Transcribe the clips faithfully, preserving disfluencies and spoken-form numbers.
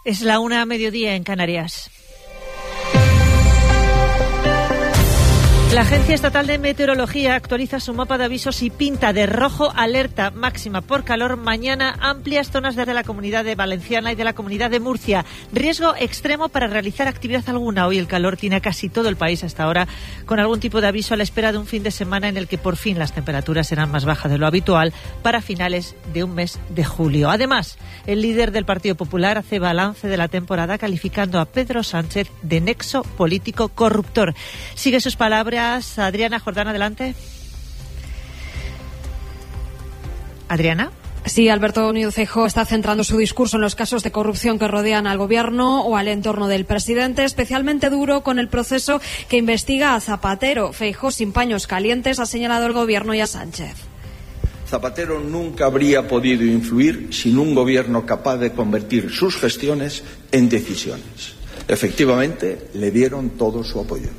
Es la una a mediodía en Canarias. La Agencia Estatal de Meteorología actualiza su mapa de avisos y pinta de rojo alerta máxima por calor mañana amplias zonas de la Comunidad de Valenciana y de la Comunidad de Murcia. Riesgo extremo para realizar actividad alguna. Hoy el calor tiene a casi todo el país hasta ahora, con algún tipo de aviso a la espera de un fin de semana en el que por fin las temperaturas serán más bajas de lo habitual para finales de un mes de julio. Además, el líder del Partido Popular hace balance de la temporada calificando a Pedro Sánchez de nexo político corruptor. Sigue sus palabras Adriana Jordán, adelante. Adriana. Sí, Alberto Núñez Feijóo está centrando su discurso en los casos de corrupción que rodean al gobierno o al entorno del presidente, especialmente duro con el proceso que investiga a Zapatero. Feijóo, sin paños calientes, ha señalado al gobierno y a Sánchez. Zapatero nunca habría podido influir sin un gobierno capaz de convertir sus gestiones en decisiones. Efectivamente, le dieron todo su apoyo.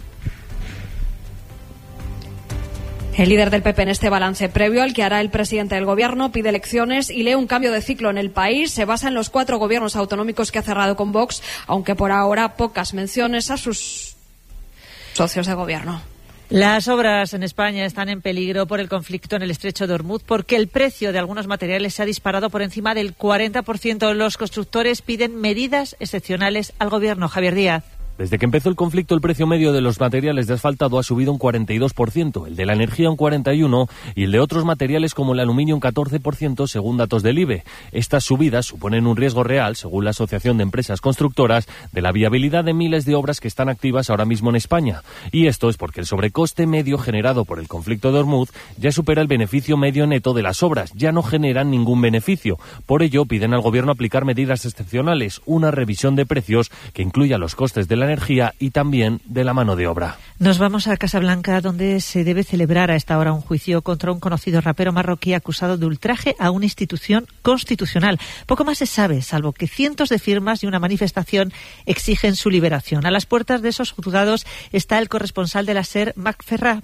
El líder del P P en este balance previo al que hará el presidente del gobierno pide elecciones y lee un cambio de ciclo en el país. Se basa en los cuatro gobiernos autonómicos que ha cerrado con Vox, aunque por ahora pocas menciones a sus socios de gobierno. Las obras en España están en peligro por el conflicto en el estrecho de Ormuz porque el precio de algunos materiales se ha disparado por encima del cuarenta por ciento. Los constructores piden medidas excepcionales al gobierno. Javier Díaz. Desde que empezó el conflicto, el precio medio de los materiales de asfaltado ha subido un cuarenta y dos por ciento, el de la energía un cuarenta y uno por ciento y el de otros materiales como el aluminio un catorce por ciento, según datos del I B E. Estas subidas suponen un riesgo real, según la Asociación de Empresas Constructoras, de la viabilidad de miles de obras que están activas ahora mismo en España. Y esto es porque el sobrecoste medio generado por el conflicto de Ormuz ya supera el beneficio medio neto de las obras, ya no generan ningún beneficio. Por ello, piden al Gobierno aplicar medidas excepcionales, una revisión de precios que incluya los costes de la energía y también de la mano de obra. Nos vamos a Casablanca, donde se debe celebrar a esta hora un juicio contra un conocido rapero marroquí acusado de ultraje a una institución constitucional. Poco más se sabe, salvo que cientos de firmas y una manifestación exigen su liberación. A las puertas de esos juzgados está el corresponsal de la SER, Marc Ferrà.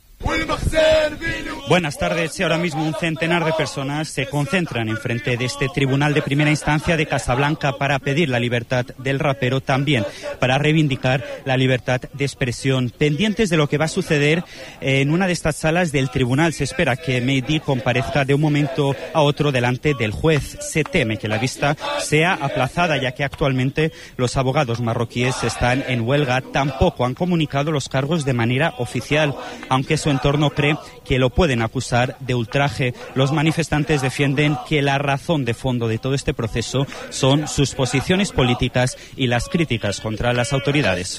Buenas tardes. Ahora mismo un centenar de personas se concentran enfrente de este tribunal de primera instancia de Casablanca para pedir la libertad del rapero, también para reivindicar la libertad de expresión. Pendientes de lo que va a suceder en una de estas salas del tribunal, se espera que Mehdi comparezca de un momento a otro delante del juez. Se teme que la vista sea aplazada, ya que actualmente los abogados marroquíes están en huelga. Tampoco han comunicado los cargos de manera oficial, aunque su entorno cree que lo pueden acusar de ultraje. Los manifestantes defienden que la razón de fondo de todo este proceso son sus posiciones políticas y las críticas contra las autoridades.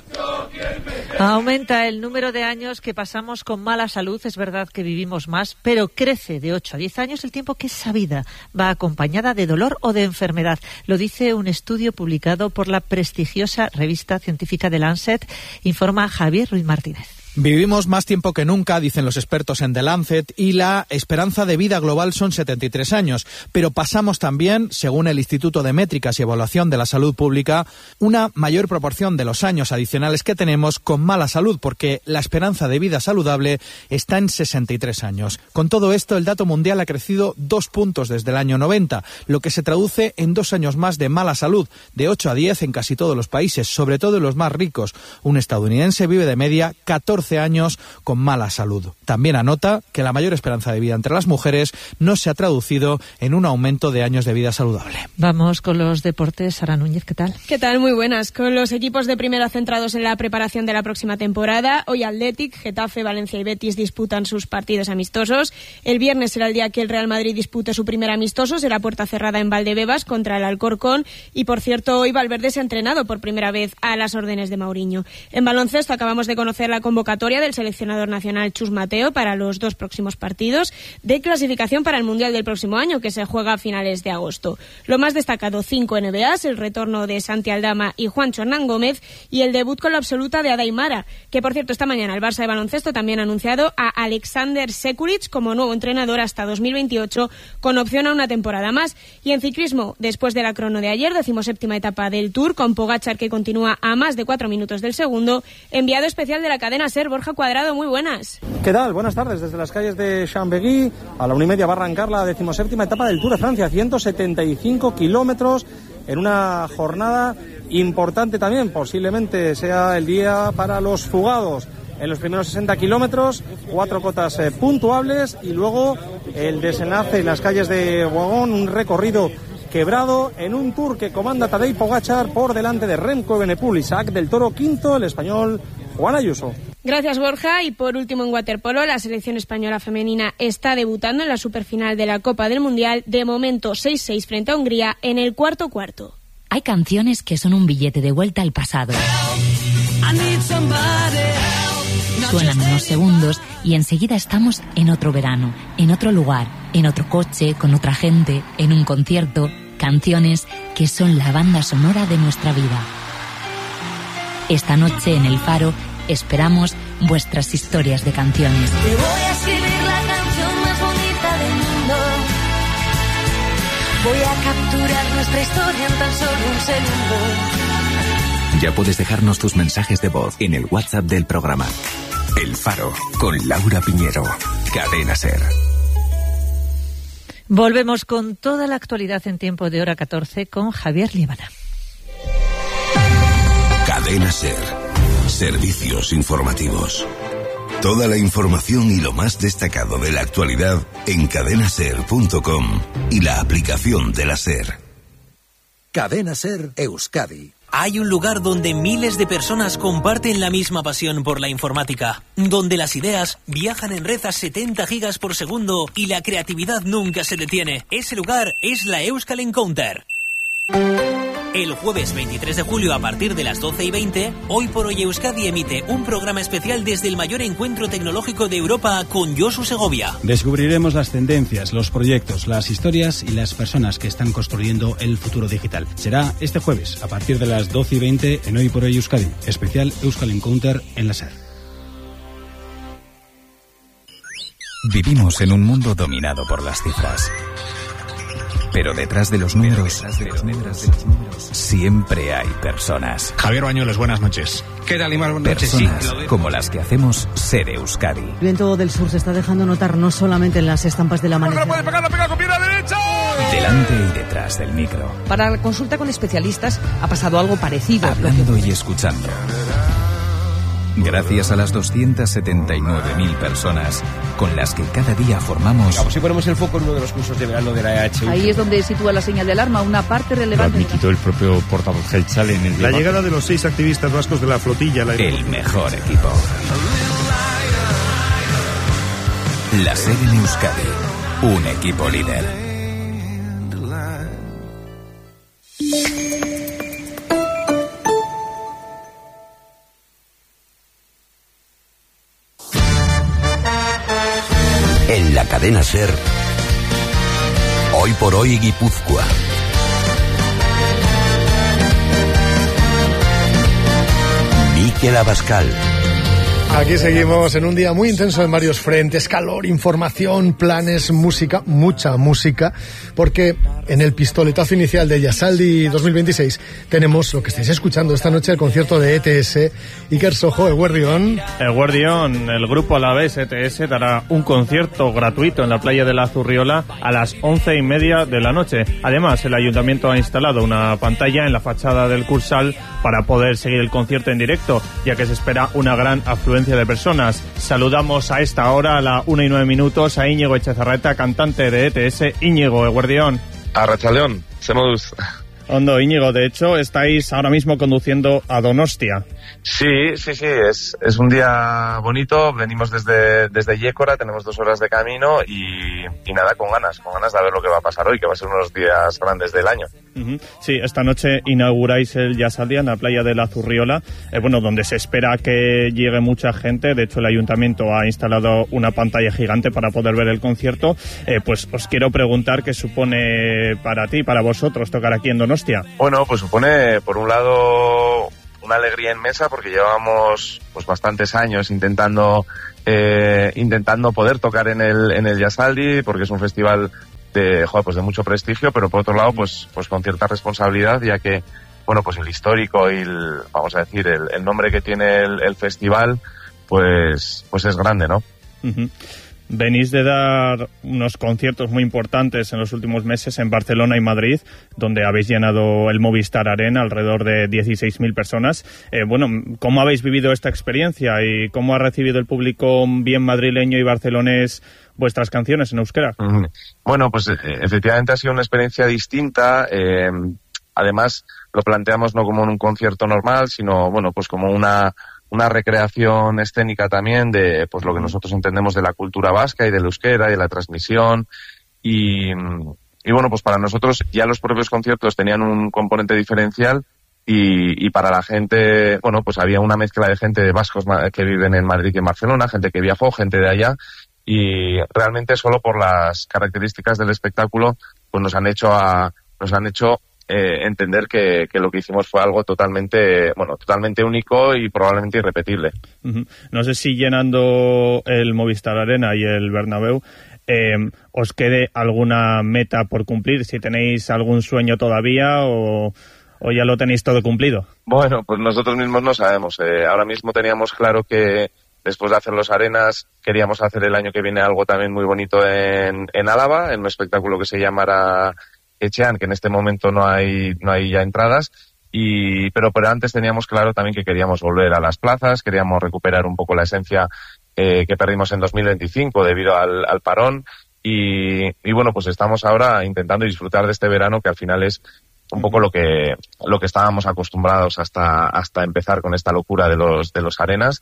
Aumenta el número de años que pasamos con mala salud. Es verdad que vivimos más, pero crece de ocho a diez años el tiempo que esa vida va acompañada de dolor o de enfermedad. Lo dice un estudio publicado por la prestigiosa revista científica The Lancet, informa Javier Ruiz Martínez. Vivimos más tiempo que nunca, dicen los expertos en The Lancet, y la esperanza de vida global son setenta y tres años. Pero pasamos también, según el Instituto de Métricas y Evaluación de la Salud Pública, una mayor proporción de los años adicionales que tenemos con mala salud, porque la esperanza de vida saludable está en sesenta y tres años. Con todo esto, el dato mundial ha crecido dos puntos desde el año noventa, lo que se traduce en dos años más de mala salud, de ocho a diez en casi todos los países, sobre todo en los más ricos. Un estadounidense vive de media catorce años con mala salud. También anota que la mayor esperanza de vida entre las mujeres no se ha traducido en un aumento de años de vida saludable. Vamos con los deportes. Sara Núñez, ¿qué tal? ¿Qué tal? Muy buenas. Con los equipos de primera centrados en la preparación de la próxima temporada, hoy Athletic, Getafe, Valencia y Betis disputan sus partidos amistosos. El viernes será el día que el Real Madrid dispute su primer amistoso, será puerta cerrada en Valdebebas contra el Alcorcón. Y por cierto, hoy Valverde se ha entrenado por primera vez a las órdenes de Mourinho. En baloncesto acabamos de conocer la convocatoria del seleccionador nacional Chus Mateo para los dos próximos partidos de clasificación para el Mundial del próximo año, que se juega a finales de agosto. Lo más destacado, cinco N B As, el retorno de Santi Aldama y Juancho Hernán Gómez y el debut con la absoluta de Ada Aimara, que por cierto esta mañana el Barça de baloncesto también ha anunciado a Alexander Sekulic como nuevo entrenador hasta dos mil veintiocho, con opción a una temporada más. Y en ciclismo, después de la crono de ayer, decimoséptima etapa del Tour, con Pogačar que continúa a más de cuatro minutos del segundo, enviado especial de la cadena SER, Borja Cuadrado, muy buenas. ¿Qué tal? Buenas tardes. Desde las calles de Chambéry a la una y media va a arrancar la decimoséptima etapa del Tour de Francia, ciento setenta y cinco kilómetros en una jornada importante también, posiblemente sea el día para los fugados. En los primeros sesenta kilómetros, cuatro cotas eh, puntuables y luego el desenlace en las calles de Boagón, un recorrido quebrado en un Tour que comanda Tadej Pogačar por delante de Remco Evenepoel. Isaac del Toro quinto, el español Juan Ayuso. Gracias, Borja. Y por último, en waterpolo, la selección española femenina está debutando en la superfinal de la Copa del Mundial. De momento, seis seis frente a Hungría en el cuarto cuarto. Hay canciones que son un billete de vuelta al pasado. Suenan unos segundos y enseguida estamos en otro verano, en otro lugar, en otro coche, con otra gente, en un concierto. Canciones que son la banda sonora de nuestra vida. Esta noche en El Faro esperamos vuestras historias de canciones. Te voy a escribir la canción más bonita del mundo. Voy a capturar nuestra historia en tan solo un segundo. Ya puedes dejarnos tus mensajes de voz en el WhatsApp del programa. El Faro, con Laura Piñero. Cadena SER. Volvemos con toda la actualidad en tiempo de hora catorce con Javier Líbana. Cadena SER. Servicios informativos. Toda la información y lo más destacado de la actualidad en cadena ser punto com y la aplicación de la SER. Cadena SER Euskadi. Hay un lugar donde miles de personas comparten la misma pasión por la informática, donde las ideas viajan en red a setenta gigas por segundo y la creatividad nunca se detiene. Ese lugar es la Euskal Encounter. El jueves veintitrés de julio a partir de las doce y veinte, Hoy por Hoy Euskadi emite un programa especial desde el mayor encuentro tecnológico de Europa con Josu Segovia. Descubriremos las tendencias, los proyectos, las historias y las personas que están construyendo el futuro digital. Será este jueves a partir de las doce y veinte en Hoy por Hoy Euskadi, especial Euskal Encounter en la SER. Vivimos en un mundo dominado por las cifras. Pero detrás de los números, siempre hay personas. Javier Bañuelos, buenas noches. ¿Qué tal, Imar? Buenas noches. Personas Sí, como las que hacemos SER Euskadi. El viento del sur se está dejando notar no solamente en las estampas del amanecer. ¡No puede pegar, la pega con pierna derecha! Delante y detrás del micro. Para la consulta con especialistas ha pasado algo parecido. Hablando y escuchando. Gracias a las doscientas setenta y nueve mil personas con las que cada día formamos... Vamos, si ponemos el foco en uno de los cursos de verano de la E H U. Ahí es donde sitúa la señal de alarma, una parte relevante. Lo admitió el propio portavoz Gelchal en el... La llegada de los seis activistas vascos de la flotilla... La... El mejor equipo. La SER en Euskadi. Un equipo líder. En la cadena SER, Hoy por Hoy Guipúzcoa. Mikel Abascal. Aquí seguimos en un día muy intenso en varios frentes, calor, información, planes, música, mucha música, porque en el pistoletazo inicial de Yasaldi dos mil veintiséis tenemos lo que estáis escuchando esta noche, el concierto de E T S. Iker Sojo, Eguerdión. Eguerdión, el grupo alavés E T S dará un concierto gratuito en la playa de la Zurriola a las once y media de la noche. Además, el ayuntamiento ha instalado una pantalla en la fachada del Cursal para poder seguir el concierto en directo, ya que se espera una gran afluencia de personas. Saludamos a esta hora, a la una y nueve minutos, a Íñigo Echezarreta, cantante de E T S. Íñigo, Eguerdión. Arratsaldeon, semoduz. Ondo, Íñigo, de hecho, estáis ahora mismo conduciendo a Donostia. Sí, sí, sí, es, es un día bonito, venimos desde, desde Yécora, tenemos dos horas de camino y, y nada, con ganas, con ganas de ver lo que va a pasar hoy, que va a ser unos días grandes del año. Uh-huh. Sí, esta noche inauguráis el Yasaldia en la playa de la Zurriola, eh, bueno, donde se espera que llegue mucha gente. De hecho, el ayuntamiento ha instalado una pantalla gigante para poder ver el concierto. Eh, pues os quiero preguntar qué supone para ti, para vosotros, tocar aquí en Donostia. Bueno, pues supone, por un lado, una alegría inmensa porque llevamos pues bastantes años intentando eh, intentando poder tocar en el en el Yasaldi, porque es un festival de joder, pues de mucho prestigio, pero por otro lado pues pues con cierta responsabilidad, ya que bueno, pues el histórico y el, vamos a decir el, el nombre que tiene el, el festival pues pues es grande, ¿no? Uh-huh. Venís de dar unos conciertos muy importantes en los últimos meses en Barcelona y Madrid, donde habéis llenado el Movistar Arena, alrededor de dieciséis mil personas. Eh, bueno, ¿cómo habéis vivido esta experiencia y cómo ha recibido el público bien madrileño y barcelonés vuestras canciones en euskera? Bueno, pues efectivamente ha sido una experiencia distinta. Eh, además, lo planteamos no como en un concierto normal, sino, bueno, pues como una... una recreación escénica también de pues lo que nosotros entendemos de la cultura vasca y del euskera y de la transmisión y, y bueno, pues para nosotros ya los propios conciertos tenían un componente diferencial y, y para la gente, bueno, pues había una mezcla de gente de vascos que viven en Madrid y en Barcelona, gente que viajó, gente de allá, y realmente solo por las características del espectáculo pues nos han hecho a, nos han hecho Eh, entender que, que lo que hicimos fue algo totalmente, bueno, totalmente único y probablemente irrepetible. Uh-huh. No sé si llenando el Movistar Arena y el Bernabéu eh, os quede alguna meta por cumplir, si tenéis algún sueño todavía o, o ya lo tenéis todo cumplido. Bueno, pues nosotros mismos no sabemos. Eh, ahora mismo teníamos claro que después de hacer los Arenas queríamos hacer el año que viene algo también muy bonito en, en Álava, en un espectáculo que se llamará Echean, que en este momento no hay no hay ya entradas, y pero pero antes teníamos claro también que queríamos volver a las plazas, queríamos recuperar un poco la esencia eh, que perdimos en dos mil veinticinco debido al, al parón, y, y bueno, pues estamos ahora intentando disfrutar de este verano, que al final es un poco lo que lo que estábamos acostumbrados hasta hasta empezar con esta locura de los de los Arenas,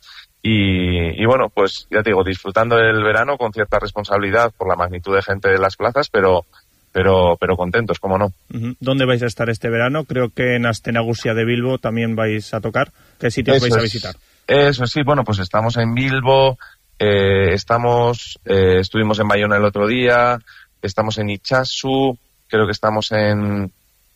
y, y bueno, pues ya te digo, disfrutando del verano con cierta responsabilidad por la magnitud de gente de las plazas, pero pero pero contentos, cómo no. Uh-huh. ¿Dónde vais a estar este verano? Creo que en Astenagusia de Bilbo también vais a tocar. ¿Qué sitios Eso vais es, a visitar? Eso sí, bueno, pues estamos en Bilbo, eh, estamos, eh, estuvimos en Bayona el otro día, estamos en Itxasu, creo que estamos en,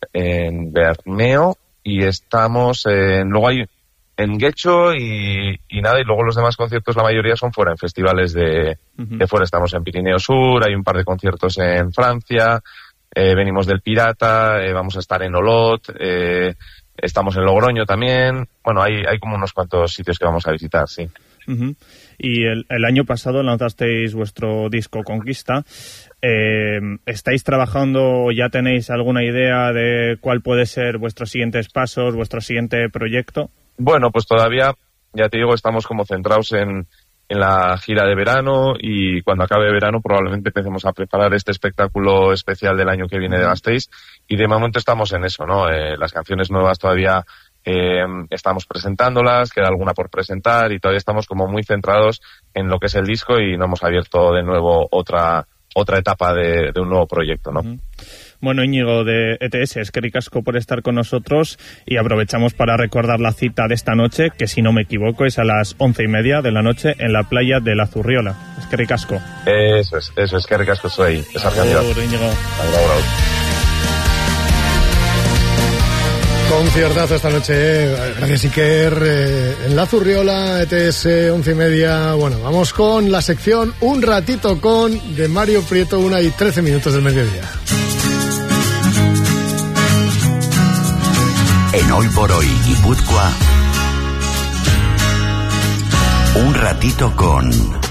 en Bermeo y estamos en, luego hay en Guecho y, y nada, y luego los demás conciertos la mayoría son fuera, en festivales de, uh-huh. de fuera. Estamos en Pirineo Sur, hay un par de conciertos en Francia, eh, venimos del Pirata, eh, vamos a estar en Olot, eh, estamos en Logroño también. Bueno, hay, hay como unos cuantos sitios que vamos a visitar, sí. Uh-huh. Y el, el año pasado lanzasteis vuestro disco Conquista. Eh, ¿Estáis trabajando, ya tenéis alguna idea de cuál puede ser vuestros siguientes pasos, vuestro siguiente proyecto? Bueno, pues todavía, ya te digo, estamos como centrados en, en la gira de verano, y cuando acabe verano probablemente empecemos a preparar este espectáculo especial del año que viene de Gasteiz, y de momento estamos en eso, ¿no? Eh, las canciones nuevas todavía eh, estamos presentándolas, queda alguna por presentar y todavía estamos como muy centrados en lo que es el disco y no hemos abierto de nuevo otra otra etapa de, de un nuevo proyecto, ¿no? Bueno, Íñigo de E T S, eskerrik asko por estar con nosotros, y aprovechamos para recordar la cita de esta noche, que si no me equivoco es a las once y media de la noche en la playa de la Zurriola. Eskerrik asko. Eso es, eso es, eskerrik asko soy. Agur, Íñigo. Conciertazo esta noche, eh. Gracias Iker, eh, en la Zurriola, E T S, once y media. Bueno, vamos con la sección Un Ratito Con de Mario Prieto, una y trece minutos del mediodía. En Hoy por Hoy Guipúzcoa, Un Ratito Con...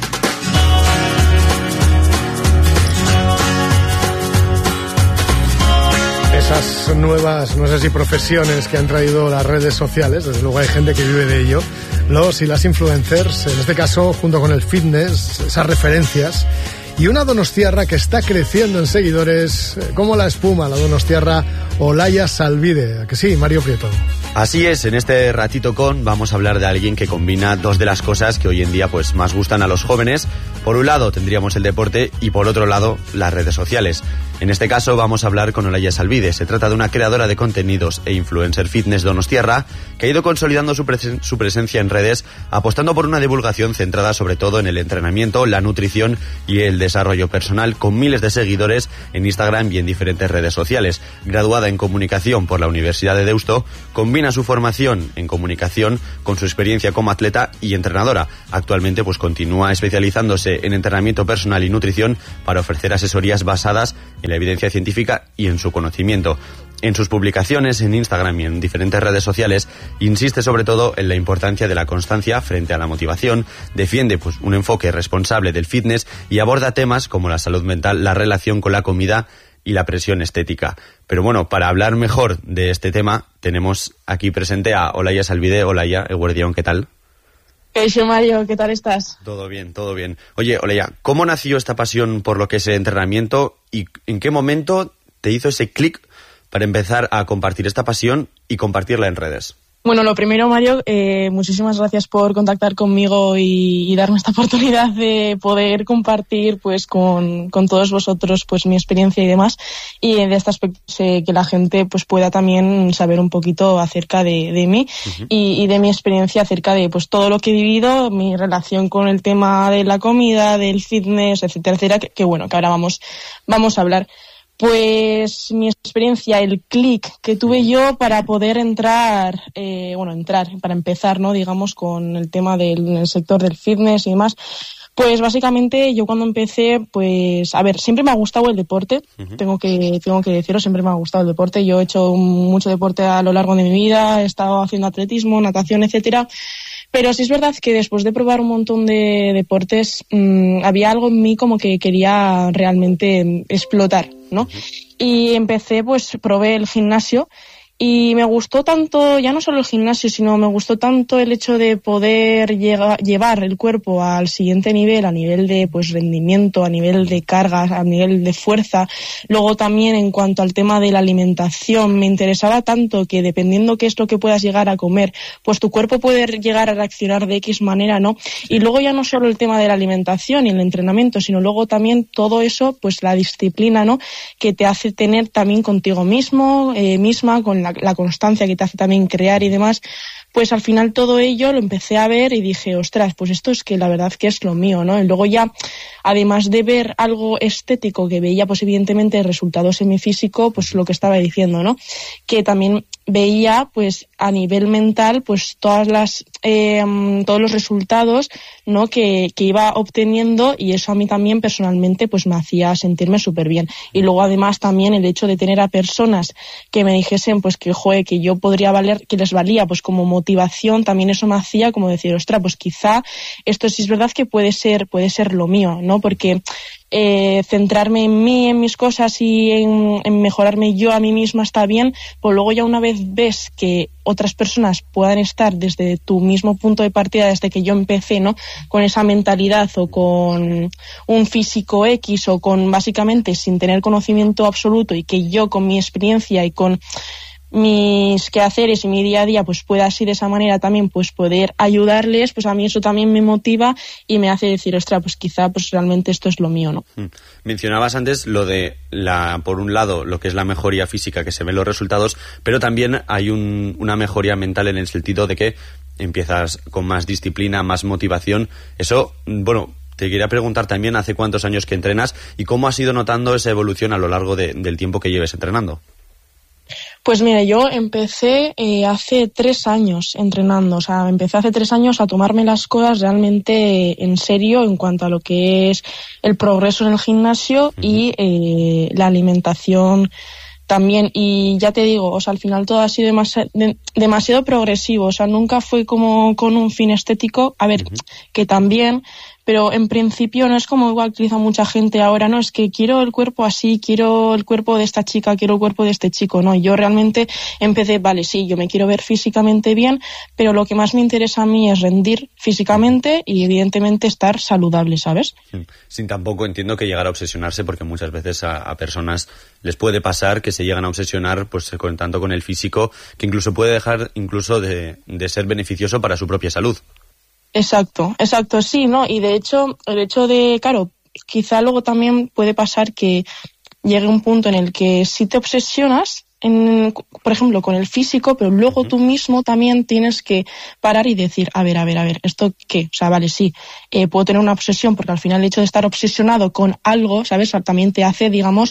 Esas nuevas, no sé si profesiones que han traído las redes sociales, desde luego hay gente que vive de ello, los y las influencers, en este caso junto con el fitness, esas referencias, y una donostiarra que está creciendo en seguidores como la espuma, la donostiarra Olaya Salvide. ¿A que sí, Mario Prieto? Así es, en este Ratito Con vamos a hablar de alguien que combina dos de las cosas que hoy en día pues más gustan a los jóvenes. Por un lado tendríamos el deporte y por otro lado las redes sociales. En este caso vamos a hablar con Olaya Salvide. Se trata de una creadora de contenidos e influencer fitness donostiarra que ha ido consolidando su, presen- su presencia en redes, apostando por una divulgación centrada sobre todo en el entrenamiento, la nutrición y el desarrollo personal, con miles de seguidores en Instagram y en diferentes redes sociales. Graduada en comunicación por la Universidad de Deusto, combina su formación en comunicación con su experiencia como atleta y entrenadora. Actualmente pues continúa especializándose en entrenamiento personal y nutrición para ofrecer asesorías basadas en la evidencia científica y en su conocimiento. En sus publicaciones en Instagram y en diferentes redes sociales insiste sobre todo en la importancia de la constancia frente a la motivación, defiende pues un enfoque responsable del fitness y aborda temas como la salud mental, la relación con la comida y la presión estética. Pero bueno, para hablar mejor de este tema tenemos aquí presente a Olaya Salvide. Olaya, eguerdión, ¿qué tal? Eso, Mario, ¿qué tal estás? Todo bien, todo bien. Oye, Olaya, ¿cómo nació esta pasión por lo que es el entrenamiento y en qué momento te hizo ese clic para empezar a compartir esta pasión y compartirla en redes? Bueno, lo primero, Mario, eh, muchísimas gracias por contactar conmigo y, y darme esta oportunidad de poder compartir pues con, con todos vosotros pues mi experiencia y demás, y de este aspecto sé que la gente pues pueda también saber un poquito acerca de, de mí uh-huh. y, y de mi experiencia acerca de pues todo lo que he vivido, mi relación con el tema de la comida, del fitness, etcétera, etcétera, que, que bueno, que ahora vamos, vamos a hablar. Pues mi experiencia, el clic que tuve yo para poder entrar, eh, bueno, entrar, para empezar, ¿no? Digamos, con el tema del sector del fitness y demás. Pues básicamente yo cuando empecé, pues, a ver, siempre me ha gustado el deporte, uh-huh. tengo que, tengo que decirlo, siempre me ha gustado el deporte. Yo he hecho mucho deporte a lo largo de mi vida, he estado haciendo atletismo, natación, etcétera. Pero sí es verdad que después de probar un montón de deportes, mmm, había algo en mí como que quería realmente explotar, ¿no? Y empecé, pues probé el gimnasio y me gustó tanto, ya no solo el gimnasio, sino me gustó tanto el hecho de poder llega, llevar el cuerpo al siguiente nivel, a nivel de pues rendimiento, a nivel de cargas, a nivel de fuerza. Luego también en cuanto al tema de la alimentación, me interesaba tanto que dependiendo qué es lo que puedas llegar a comer, pues tu cuerpo puede llegar a reaccionar de X manera, ¿no? Y luego ya no solo el tema de la alimentación y el entrenamiento, sino luego también todo eso, pues la disciplina, ¿no? Que te hace tener también contigo mismo, eh, misma, con la la constancia que te hace también crear y demás, pues al final todo ello lo empecé a ver y dije, ostras, pues esto es que la verdad que es lo mío, ¿no? Y luego ya, además de ver algo estético que veía, pues evidentemente resultados en mi físico, pues lo que estaba diciendo, ¿no? Que también veía, pues a nivel mental, pues todas las eh, todos los resultados, ¿no? Que, que iba obteniendo, y eso a mí también personalmente pues me hacía sentirme súper bien. Y luego además también el hecho de tener a personas que me dijesen pues que joder, que yo podría valer, que les valía pues como motivación, también eso me hacía como decir, ostras, pues quizá esto sí es verdad que puede ser, puede ser lo mío, ¿no? Porque Eh, centrarme en mí, en mis cosas y en, en mejorarme yo a mí misma está bien, pero luego ya una vez ves que otras personas puedan estar desde tu mismo punto de partida, desde que yo empecé, ¿no? Con esa mentalidad o con un físico X o con básicamente sin tener conocimiento absoluto, y que yo con mi experiencia y con mis quehaceres y mi día a día pues pueda así de esa manera también pues poder ayudarles, pues a mí eso también me motiva y me hace decir, ostras, pues quizá pues realmente esto es lo mío, ¿no? Mencionabas antes lo de la, por un lado, lo que es la mejoría física, que se ven los resultados, pero también hay un, una mejoría mental en el sentido de que empiezas con más disciplina, más motivación. Eso, bueno, te quería preguntar también hace cuántos años que entrenas y cómo has ido notando esa evolución a lo largo de, del tiempo que lleves entrenando. Pues mira, yo empecé eh, hace tres años entrenando, o sea, empecé hace tres años a tomarme las cosas realmente en serio en cuanto a lo que es el progreso en el gimnasio uh-huh. y eh, la alimentación también. Y ya te digo, o sea, al final todo ha sido demasi- de- demasiado progresivo, o sea, nunca fue como con un fin estético, a ver, uh-huh. que también, pero en principio no es como igual que utiliza mucha gente ahora, no, es que quiero el cuerpo así, quiero el cuerpo de esta chica, quiero el cuerpo de este chico, no, yo realmente empecé, vale, sí, yo me quiero ver físicamente bien, pero lo que más me interesa a mí es rendir físicamente y evidentemente estar saludable, ¿sabes? Sin tampoco entiendo que llegar a obsesionarse, porque muchas veces a, a personas les puede pasar que se llegan a obsesionar pues con tanto con el físico, que incluso puede dejar incluso de, de ser beneficioso para su propia salud. Exacto, exacto, sí, ¿no? Y de hecho, el hecho de, claro, quizá luego también puede pasar que llegue un punto en el que si te obsesionas, en, por ejemplo, con el físico, pero luego uh-huh. tú mismo también tienes que parar y decir, a ver, a ver, a ver, ¿esto qué? O sea, vale, sí, eh, puedo tener una obsesión, porque al final el hecho de estar obsesionado con algo, ¿sabes? También te hace, digamos,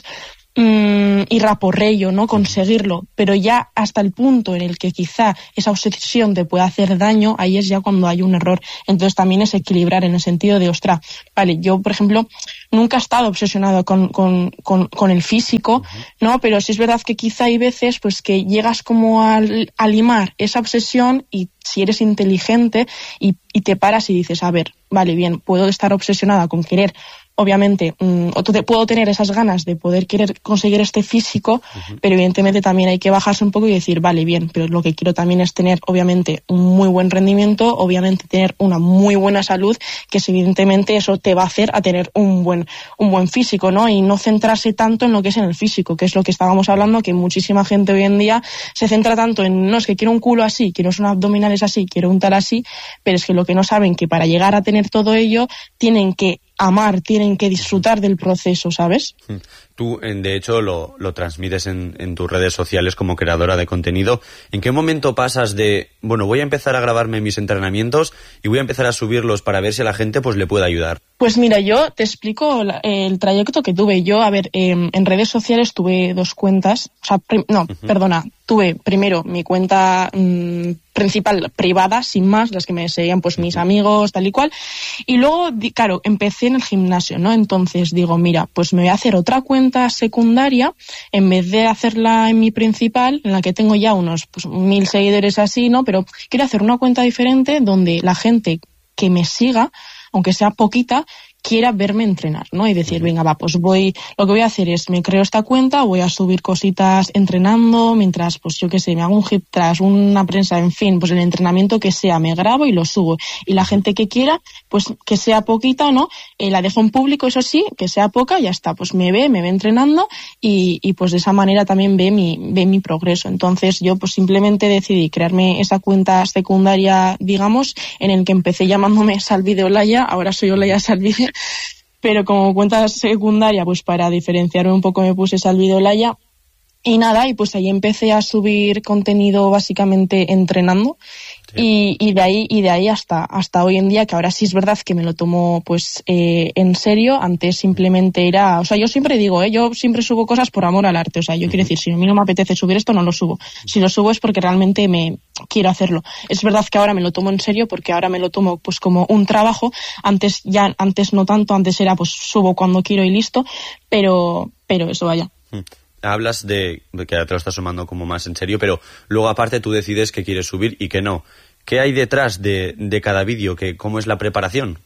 mmm, ir a por ello, ¿no? Conseguirlo, pero ya hasta el punto en el que quizá esa obsesión te pueda hacer daño, ahí es ya cuando hay un error. Entonces también es equilibrar en el sentido de, ostra, vale, yo por ejemplo nunca he estado obsesionado con, con, con, con el físico, ¿no? Pero sí es verdad que quizá hay veces pues que llegas como a, a limar esa obsesión y si eres inteligente y, y te paras y dices, a ver, vale, bien, puedo estar obsesionada con querer, obviamente, mmm, o te, puedo tener esas ganas de poder querer conseguir este físico, uh-huh. pero evidentemente también hay que bajarse un poco y decir, vale, bien, pero lo que quiero también es tener, obviamente, un muy buen rendimiento, obviamente tener una muy buena salud, que es, evidentemente eso te va a hacer a tener un buen, un buen físico, ¿no? Y no centrarse tanto en lo que es en el físico, que es lo que estábamos hablando, que muchísima gente hoy en día se centra tanto en, no, es que quiero un culo así, quiero unos abdominales así, quiero un tal así, pero es que lo que no saben que para llegar a tener todo ello tienen que amar, tienen que disfrutar del proceso, ¿sabes? Tú, de hecho, lo, lo transmites en, en tus redes sociales como creadora de contenido. ¿En qué momento pasas de, bueno, voy a empezar a grabarme mis entrenamientos y voy a empezar a subirlos para ver si a la gente pues le puede ayudar? Pues mira, yo te explico la, el trayecto que tuve. Yo, a ver, eh, en redes sociales tuve dos cuentas, o sea, prim- no, uh-huh. perdona, tuve primero mi cuenta mmm, principal privada, sin más, las que me seguían pues mis amigos, tal y cual, y luego, di, claro, empecé en el gimnasio, ¿no? Entonces digo, mira, pues me voy a hacer otra cuenta secundaria, en vez de hacerla en mi principal, en la que tengo ya unos pues, mil seguidores así, ¿no? Pero quiero hacer una cuenta diferente donde la gente que me siga, aunque sea poquita, quiera verme entrenar, ¿no? Y decir, venga, va, pues voy, lo que voy a hacer es, me creo esta cuenta, voy a subir cositas entrenando, mientras, pues yo qué sé, me hago un hip thrust, una prensa, en fin, pues el entrenamiento que sea, me grabo y lo subo. Y la gente que quiera, pues que sea poquita, ¿no? Eh, la dejo en público, eso sí, que sea poca, ya está, pues me ve, me ve entrenando y, y pues de esa manera también ve mi, ve mi progreso. Entonces yo pues simplemente decidí crearme esa cuenta secundaria, digamos, en el que empecé llamándome Salvide Olaya, ahora soy Olaya Salvide, pero como cuenta secundaria, pues para diferenciarme un poco me puse Salvide Olaya. Y nada, y pues ahí empecé a subir contenido básicamente entrenando. Sí. Y, y de ahí y de ahí hasta hasta hoy en día, que ahora sí es verdad que me lo tomo pues eh, en serio. Antes simplemente era, o sea, yo siempre digo, eh, yo siempre subo cosas por amor al arte. O sea, yo uh-huh. quiero decir, si a mí no me apetece subir esto, no lo subo. Si lo subo es porque realmente me quiero hacerlo. Es verdad que ahora me lo tomo en serio porque ahora me lo tomo pues como un trabajo. Antes ya antes no tanto, antes era pues subo cuando quiero y listo, pero pero eso vaya. Uh-huh. Hablas de, de que ahora te lo estás tomando como más en serio, pero luego aparte tú decides que quieres subir y que no. ¿Qué hay detrás de, de cada vídeo? ¿Qué, ¿Cómo es la preparación?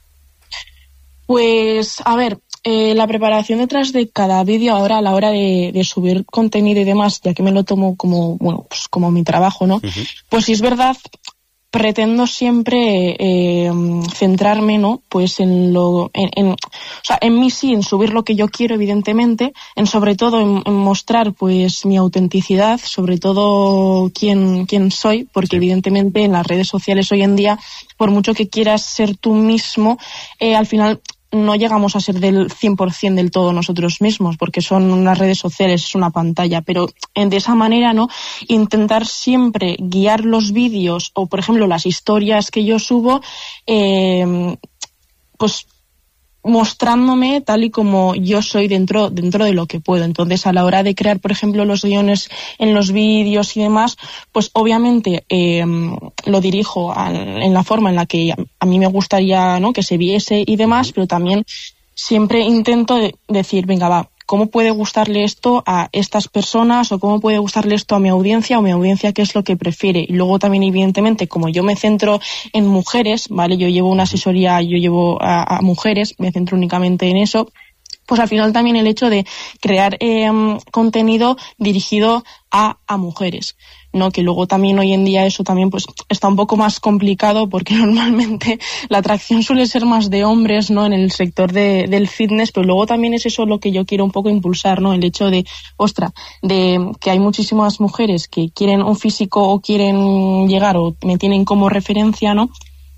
Pues, a ver, eh, la preparación detrás de cada vídeo ahora a la hora de, de subir contenido y demás, ya que me lo tomo como, bueno, pues como mi trabajo, ¿no? Uh-huh. Pues sí es verdad, pretendo siempre eh, centrarme, ¿no? Pues en lo, en, en, o sea, en mí sí, en subir lo que yo quiero, evidentemente, en sobre todo en, en mostrar, pues, mi autenticidad, sobre todo quién, quién soy, porque sí. evidentemente en las redes sociales hoy en día, por mucho que quieras ser tú mismo, eh, al final no llegamos a ser del cien por ciento del todo nosotros mismos, porque son unas redes sociales, es una pantalla, pero de esa manera, ¿no? Intentar siempre guiar los vídeos o, por ejemplo, las historias que yo subo, eh, pues mostrándome tal y como yo soy dentro dentro de lo que puedo. Entonces, a la hora de crear, por ejemplo, los guiones en los vídeos y demás, pues obviamente eh, lo dirijo a, en la forma en la que a, a mí me gustaría, ¿no?, que se viese y demás, pero también siempre intento de, decir, venga, va, ¿cómo puede gustarle esto a estas personas o cómo puede gustarle esto a mi audiencia o mi audiencia qué es lo que prefiere? Y luego también, evidentemente, como yo me centro en mujeres, ¿vale? Yo llevo una asesoría, yo llevo a, a mujeres, me centro únicamente en eso, pues al final también el hecho de crear eh, contenido dirigido a, a mujeres, ¿no? Que luego también hoy en día eso también pues está un poco más complicado porque normalmente la atracción suele ser más de hombres, ¿no?, en el sector de, del fitness, pero luego también es eso lo que yo quiero un poco impulsar, ¿no? El hecho de, ostra, de que hay muchísimas mujeres que quieren un físico o quieren llegar o me tienen como referencia, ¿no?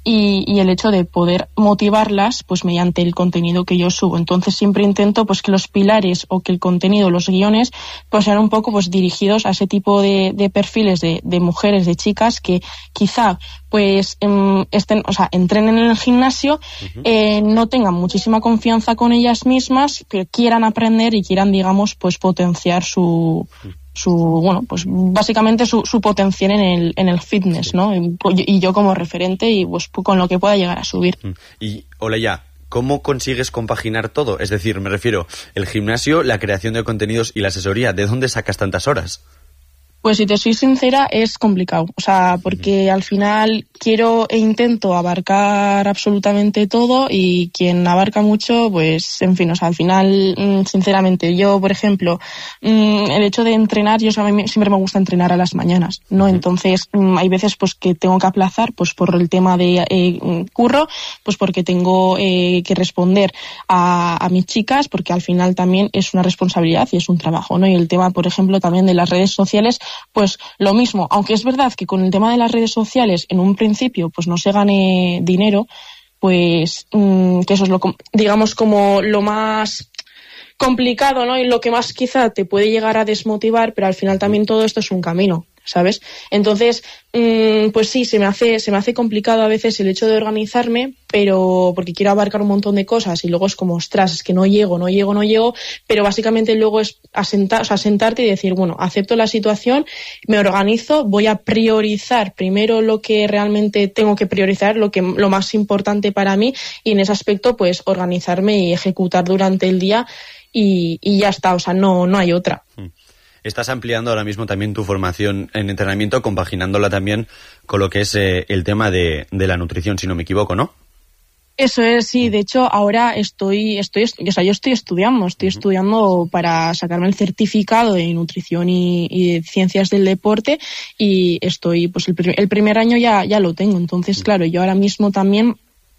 y, y el hecho de poder motivarlas pues mediante el contenido que yo subo. Entonces siempre intento pues que los pilares o que el contenido, los guiones, pues sean un poco pues dirigidos a ese tipo de, de perfiles de, de mujeres, de chicas que quizá pues eh, estén, o sea, entrenen en el gimnasio, uh-huh. eh, no tengan muchísima confianza con ellas mismas, que quieran aprender y quieran, digamos, pues potenciar su su bueno, pues básicamente su, su potencial en el en el fitness, ¿no? Y, y yo como referente y pues con lo que pueda llegar a subir. Y Olaya, ¿cómo consigues compaginar todo? Es decir, me refiero, el gimnasio, la creación de contenidos y la asesoría. ¿De dónde sacas tantas horas? Pues si te soy sincera, es complicado. O sea, porque al final quiero e intento abarcar absolutamente todo y quien abarca mucho, pues, en fin, o sea, al final, sinceramente, yo, por ejemplo, el hecho de entrenar, yo a mí siempre me gusta entrenar a las mañanas, ¿no? Entonces, hay veces pues que tengo que aplazar, pues por el tema de eh, curro, pues porque tengo eh, que responder a, a mis chicas, porque al final también es una responsabilidad y es un trabajo, ¿no? Y el tema, por ejemplo, también de las redes sociales, pues lo mismo, aunque es verdad que con el tema de las redes sociales en un principio pues no se gane dinero, pues mmm, que eso es lo digamos como lo más complicado, ¿no? Y lo que más quizá te puede llegar a desmotivar, pero al final también todo esto es un camino, ¿sabes? Entonces, mmm, pues sí, se me hace se me hace complicado a veces el hecho de organizarme, pero porque quiero abarcar un montón de cosas y luego es como, ostras, es que no llego, no llego, no llego, pero básicamente luego es asentar, o sea, sentarte y decir, bueno, acepto la situación, me organizo, voy a priorizar primero lo que realmente tengo que priorizar, lo que lo más importante para mí, y en ese aspecto pues organizarme y ejecutar durante el día y, y ya está, o sea, no, no hay otra. Estás ampliando ahora mismo también tu formación en entrenamiento, compaginándola también con lo que es eh, el tema de, de la nutrición, si no me equivoco, ¿no? Eso es, sí. De hecho, ahora estoy, estoy, o sea, yo estoy estudiando, estoy estudiando para sacarme el certificado de nutrición y, y de ciencias del deporte, y estoy, pues el, el primer año ya, ya lo tengo. Entonces, claro, yo ahora mismo también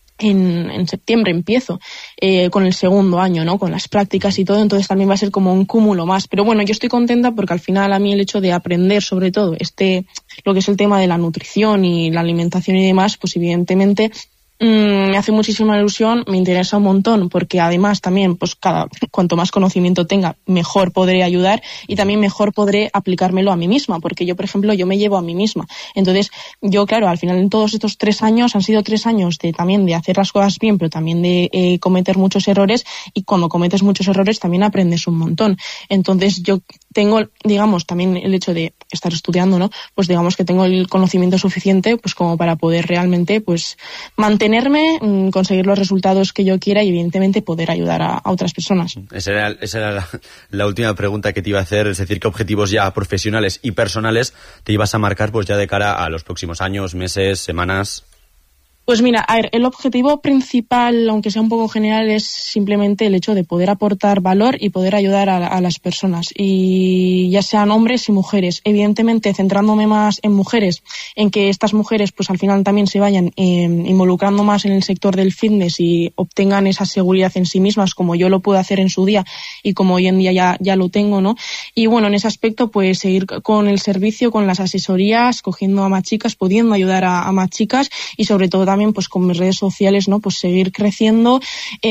En, en septiembre empiezo eh, con el segundo año, ¿no? Con las prácticas y todo, entonces también va a ser como un cúmulo más. Pero bueno, yo estoy contenta porque al final a mí el hecho de aprender sobre todo este, lo que es el tema de la nutrición y la alimentación y demás, pues evidentemente mmm, me hace muchísima ilusión, me interesa un montón, porque además también, pues cada cuanto más conocimiento tenga, mejor podré ayudar y también mejor podré aplicármelo a mí misma, porque yo, por ejemplo, yo me llevo a mí misma. Entonces, yo, claro, al final en todos estos tres años han sido tres años de también de hacer las cosas bien, pero también de eh, cometer muchos errores, y cuando cometes muchos errores también aprendes un montón. Entonces, yo tengo, digamos, también el hecho de estar estudiando, ¿no? Pues digamos que tengo el conocimiento suficiente, pues como para poder realmente, pues, mantener Tenerme, conseguir los resultados que yo quiera y evidentemente poder ayudar a, a otras personas. Esa era, esa era la, la última pregunta que te iba a hacer, es decir, ¿qué objetivos ya profesionales y personales te ibas a marcar pues ya de cara a los próximos años, meses, semanas? Pues mira, a ver, el objetivo principal, aunque sea un poco general, es simplemente el hecho de poder aportar valor y poder ayudar a, a las personas, y ya sean hombres y mujeres. Evidentemente, centrándome más en mujeres, en que estas mujeres pues al final también se vayan eh, involucrando más en el sector del fitness y obtengan esa seguridad en sí mismas, como yo lo pude hacer en su día y como hoy en día ya, ya lo tengo, ¿no? Y bueno, en ese aspecto, pues seguir con el servicio, con las asesorías, cogiendo a más chicas, pudiendo ayudar a, a más chicas, y sobre todo también pues con mis redes sociales, ¿no? Pues seguir creciendo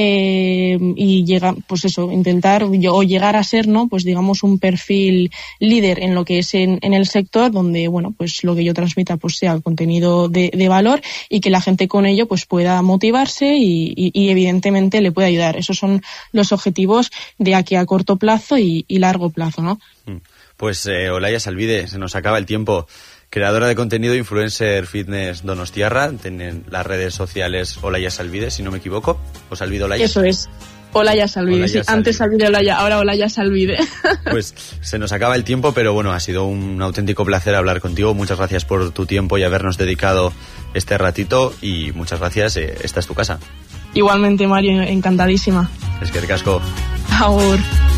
eh, y llegar, pues eso, intentar yo, o llegar a ser, ¿no? Pues digamos un perfil líder en lo que es en, en el sector, donde, bueno, pues lo que yo transmita pues sea contenido de, de valor, y que la gente con ello pues pueda motivarse y, y, y evidentemente le pueda ayudar. Esos son los objetivos de aquí a corto plazo y, y largo plazo, ¿no? Pues eh, Olaya Salvide, se nos acaba el tiempo. Creadora de contenido, influencer fitness donostiarra, tienen las redes sociales Olaya Salvide, si no me equivoco, o Salvide Olaya. Eso es, Olaya Salvide, Olaya sí, Salvide. Antes Salvide Olaya, ahora Olaya Salvide. Pues se nos acaba el tiempo, pero bueno, ha sido un auténtico placer hablar contigo. Muchas gracias por tu tiempo y habernos dedicado este ratito, y muchas gracias, eh, esta es tu casa. Igualmente, Mario, encantadísima. Es que ricasco. Agur.